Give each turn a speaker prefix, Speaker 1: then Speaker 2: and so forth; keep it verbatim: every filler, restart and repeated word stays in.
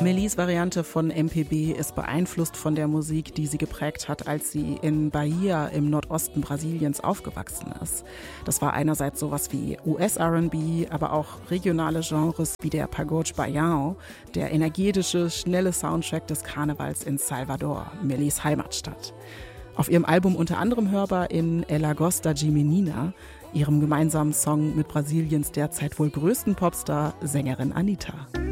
Speaker 1: Mellys Variante von M P B ist beeinflusst von der Musik, die sie geprägt hat, als sie in Bahia im Nordosten Brasiliens aufgewachsen ist. Das war einerseits sowas wie U S-R and B, aber auch regionale Genres wie der Pagode Baião, der energetische, schnelle Soundtrack des Karnevals in Salvador, Mellys Heimatstadt. Auf ihrem Album unter anderem hörbar in Ela Gosta de Menina, ihrem gemeinsamen Song mit Brasiliens derzeit wohl größten Popstar, Sängerin Anitta.